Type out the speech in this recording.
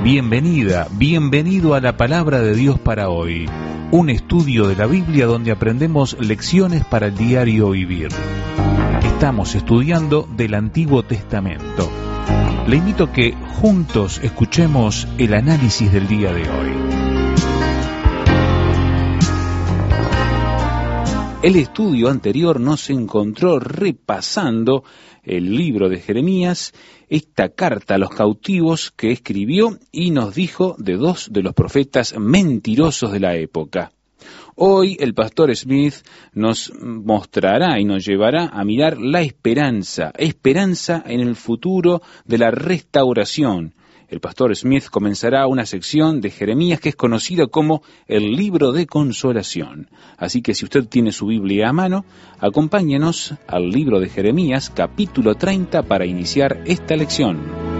Bienvenida, bienvenido a la Palabra de Dios para hoy, un estudio de la Biblia donde aprendemos lecciones para el diario vivir. Estamos estudiando del Antiguo Testamento. Le invito a que juntos escuchemos el análisis del día de hoy. El estudio anterior nos encontró repasando el libro de Jeremías, esta carta a los cautivos que escribió y nos dijo de dos de los profetas mentirosos de la época. Hoy el pastor Smith nos mostrará y nos llevará a mirar la esperanza en el futuro de la restauración. El pastor Smith comenzará una sección de Jeremías que es conocida como el libro de consolación. Así que si usted tiene su Biblia a mano, acompáñenos al libro de Jeremías, capítulo 30, para iniciar esta lección.